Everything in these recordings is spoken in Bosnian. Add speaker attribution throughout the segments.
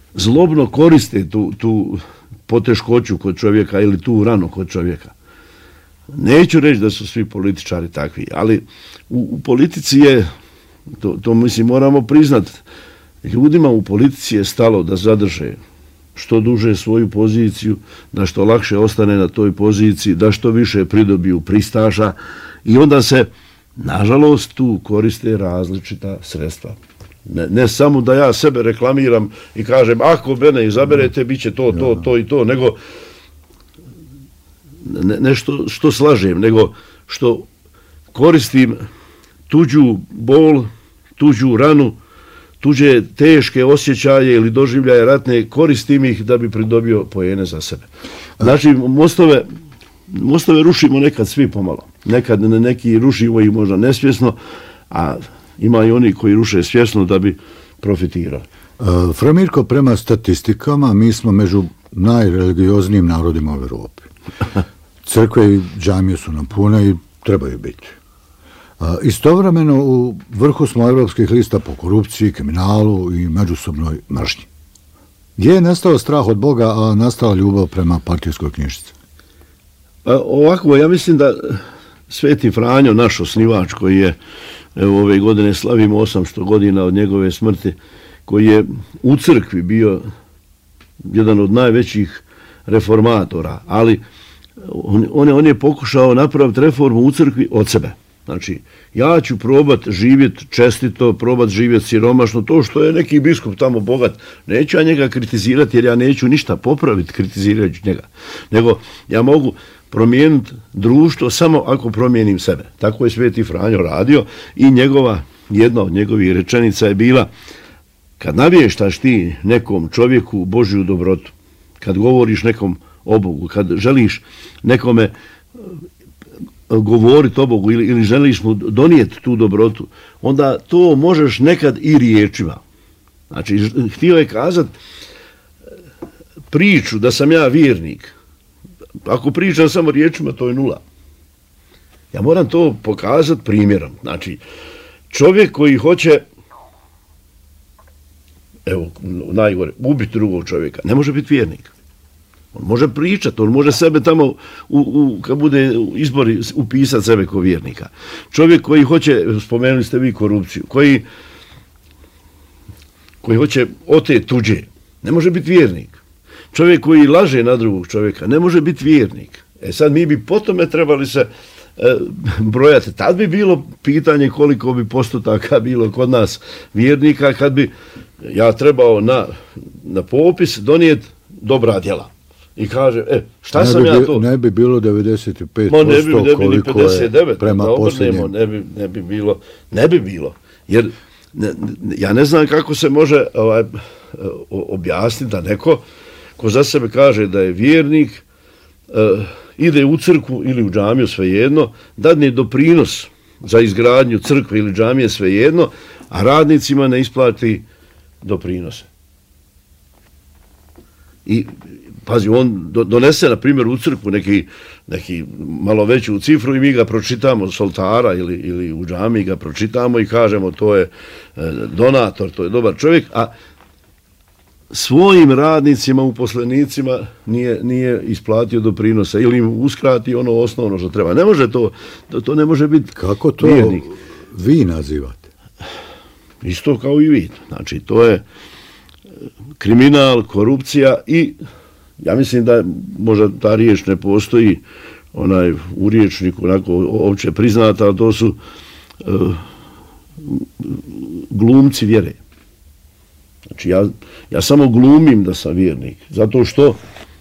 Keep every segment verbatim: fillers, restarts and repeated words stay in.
Speaker 1: zlobno koriste tu, tu poteškoću kod čovjeka ili tu ranu kod čovjeka. Neću reći da su svi političari takvi, ali u, u politici je, to, to mislim moramo priznati, ljudima u politici je stalo da zadrže što duže svoju poziciju, da što lakše ostane na toj poziciji, da što više pridobiju pristaša i onda se, nažalost, tu koriste različita sredstva. Ne, ne samo da ja sebe reklamiram i kažem, ako mene izaberete, bit će to, to, to i to, nego ne, ne što, što slažem, nego što koristim tuđu bol, tuđu ranu, tuđe teške osjećaje ili doživljaje ratne, koristim ih da bi pridobio poene za sebe. Znači, mostove, mostove rušimo nekad svi pomalo. Nekad neki rušimo ih možda nesvjesno, a ima i oni koji ruše svjesno da bi profitirali.
Speaker 2: Uh, Fra Mirko, prema statistikama, mi smo među najreligioznijim narodima u Evropi. Crkve i džamije su nam pune i trebaju biti. Uh, istovremeno u vrhu smo evropskih lista po korupciji, kriminalu i međusobnoj mržnji. Gdje je nestao strah od Boga, a nastala ljubav prema partijskoj knjižici?
Speaker 1: Pa, ovako, ja mislim da Sveti Franjo, naš osnivač, koji je, evo, ove godine slavimo osamsto godina od njegove smrti, koji je u crkvi bio jedan od najvećih reformatora, ali on, on, je, on je pokušao napraviti reformu u crkvi od sebe. Znači, ja ću probat živjeti čestito, probat živjeti siromašno, to što je neki biskup tamo bogat, neću ja njega kritizirati jer ja neću ništa popraviti kritizirajući njega, nego ja mogu promijeniti društvo samo ako promijenim sebe. Tako je Sveti Franjo radio i njegova, jedna od njegovih rečenica je bila: kad navještaš ti nekom čovjeku Božju dobrotu, kad govoriš nekom o Bogu, kad želiš nekome govoriti o Bogu ili, ili želiš mu donijeti tu dobrotu, onda to možeš nekad i riječima. Znači, htio je kazati priču da sam ja vjernik. Ako pričam samo riječima, to je nula. Ja moram to pokazati primjerom. Znači, čovjek koji hoće, evo, najgore, ubiti drugog čovjeka, ne može biti vjernik. On može pričati, on može sebe tamo, u, u, kad bude izbori, upisati sebe kao vjernika. Čovjek koji hoće, spomenuli ste vi korupciju, koji, koji hoće oteti tuđe, ne može biti vjernik. Čovjek koji laže na drugog čovjeka, ne može biti vjernik. E sad mi bi po tome trebali se e, brojati. Tad bi bilo pitanje koliko bi postotaka bilo kod nas vjernika kad bi ja trebao na, na popis donijeti dobra djela. I kaže, e, šta
Speaker 2: ne
Speaker 1: sam
Speaker 2: bi,
Speaker 1: ja to?
Speaker 2: Ne bi bilo devedeset pet posto
Speaker 1: Ma ne bi, ne bi
Speaker 2: koliko
Speaker 1: pedeset devet,
Speaker 2: je prema posljednjem.
Speaker 1: Ne bi, ne bi bilo, ne bi bilo. Jer ne, ja ne znam kako se može ovaj, objasniti da neko ko za sebe kaže da je vjernik, uh, ide u crkvu ili u džamiju, svejedno, dadne doprinos za izgradnju crkve ili džamije, svejedno, a radnicima ne isplati doprinose. I, pazi, on do, donese, na primjer, u crkvu neki, neki malo veću cifru i mi ga pročitamo s oltara ili, ili u džamiji ga pročitamo i kažemo to je uh, donator, to je dobar čovjek, a svojim radnicima, uposlenicima nije, nije isplatio doprinosa ili im uskrati ono osnovno što treba. Ne može to, to, to ne može biti
Speaker 2: kako to
Speaker 1: vjernik.
Speaker 2: Vi nazivate?
Speaker 1: Isto kao i vi. Znači, to je kriminal, korupcija i ja mislim da možda ta riječ ne postoji onaj u riječniku onako opće priznata, ali to su uh, glumci vjere. Znači, ja, ja samo glumim da sam vjernik, zato što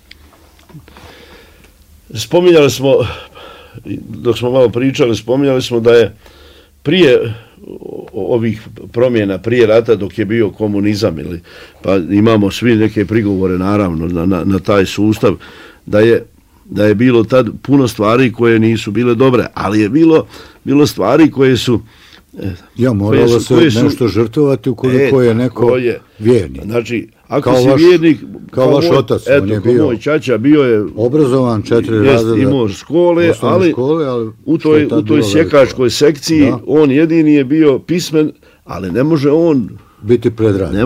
Speaker 1: spominjali smo, dok smo malo pričali, spominjali smo da je prije ovih promjena, prije rata, dok je bio komunizam, ili, pa imamo svi neke prigovore, naravno, na, na, na taj sustav, da je, da je bilo tad puno stvari koje nisu bile dobre, ali je bilo, bilo stvari koje su
Speaker 2: ja moralo se su, nešto žrtvovati ukoliko e, je neko je vjernik.
Speaker 1: Znači, ako
Speaker 2: kao
Speaker 1: si
Speaker 2: vaš,
Speaker 1: vjernik,
Speaker 2: kao, kao vaš moj, otac,
Speaker 1: eto,
Speaker 2: on je bio
Speaker 1: moj čača bio je
Speaker 2: obrazovan, četiri
Speaker 1: jest,
Speaker 2: razreda,
Speaker 1: imao škole, ali,
Speaker 2: škole, ali
Speaker 1: u toj, u toj sjekačkoj sekciji da. On jedini je bio pismen, ali ne može on
Speaker 2: biti predrađen.